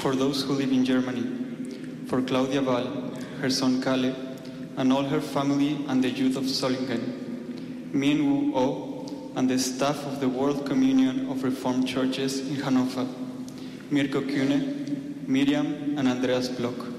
for those who live in Germany, for Claudia Val, her son Kalle, and all her family and the youth of Solingen, Mien Wu O, and the staff of the World Communion of Reformed Churches in Hanover, Mirko Kühne, Miriam, and Andreas Block.